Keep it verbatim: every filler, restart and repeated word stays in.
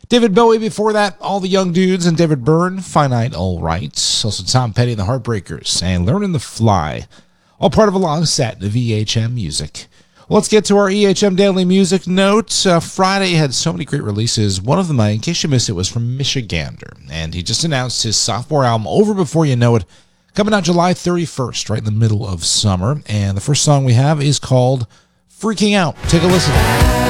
David Bowie before that, All the Young Dudes and David Byrne, Finite All Right. Also Tom Petty and the Heartbreakers and Learning to Fly. All part of a long set of E H M music. Well, let's get to our E H M Daily Music note. Uh, Friday had so many great releases. One of them, uh, in case you missed it, was from Michigander. And he just announced his sophomore album, Over Before You Know It, coming out July thirty-first, right in the middle of summer. And the first song we have is called Freaking Out. Take a listen.